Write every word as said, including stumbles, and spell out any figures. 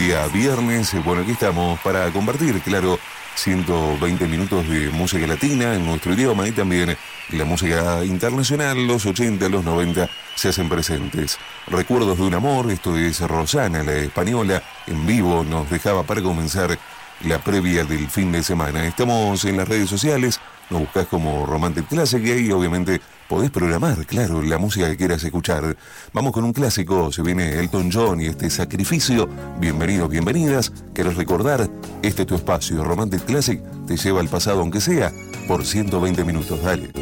día viernes. Bueno, aquí estamos para compartir, claro, ciento veinte minutos de música latina en nuestro idioma y también la música internacional. Los ochenta, los noventa se hacen presentes. Recuerdos de un amor, esto es Rosana, la española, en vivo nos dejaba para comenzar la previa del fin de semana. Estamos en las redes sociales, nos buscás como Romantic Classic y ahí obviamente podés programar, claro, la música que quieras escuchar. Vamos con un clásico, se viene Elton John y este Sacrificio. Bienvenidos, bienvenidas. ¿Querés recordar? Este es tu espacio, Romantic Classic te lleva al pasado aunque sea por ciento veinte minutos, dale.